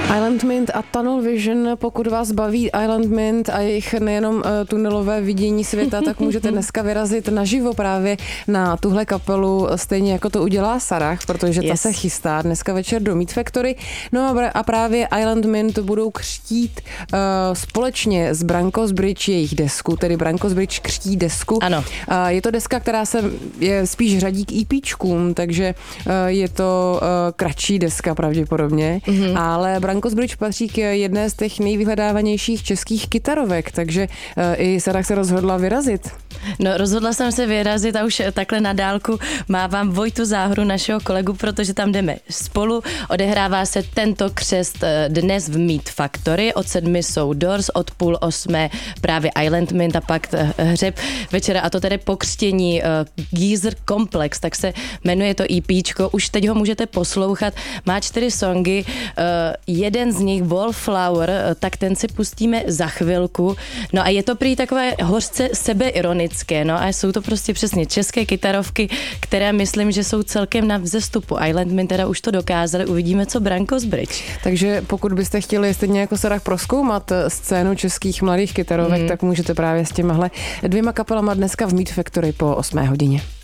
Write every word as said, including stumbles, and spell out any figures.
Island Mint a Tunnel Vision, pokud vás baví Island Mint a jejich nejenom uh, tunelové vidění světa, tak můžete dneska vyrazit naživo právě na tuhle kapelu, stejně jako to udělá Sarah, protože yes. ta se chystá dneska večer do Meat Factory. No a právě Island Mint budou křtít uh, společně s Brankos Bridge jejich desku, tedy Brankos Bridge křtí desku. Ano. Uh, je to deska, která se je spíš řadí k EPčkům, takže uh, je to uh, kratší deska pravděpodobně, mm-hmm. ale Brankos Bridge patří k jedné z těch nejvyhledávanějších českých kytarovek, takže uh, i Sarah se rozhodla vyrazit. No, rozhodla jsem se vyrazit a už takhle na dálku mávám Vojtu Záhru, našeho kolegu, protože tam jdeme spolu. Odehrává se tento křest dnes v Meat Factory. Od sedmi jsou Doors, od půl osmé právě Island Mint a pak hřeb večera, a to tedy pokřtění uh, Geezer Complex, tak se jmenuje to EPčko. Už teď ho můžete poslouchat. Má čtyři songy, uh, jeden z nich Wallflower, uh, tak ten si pustíme za chvilku. No a je to prý takové hořce sebeironické, no a jsou to prostě přesně české kytarovky, které myslím, že jsou celkem na vzestupu. Island Mint teda už to dokázali, uvidíme, co Brankos Bridge. Takže pokud byste chtěli stejně jako Sarah prozkoumat scénu českých mladých kytarovek, mm. tak můžete právě s těmahle dvěma kapelama dneska v Meat Factory po osmé hodině.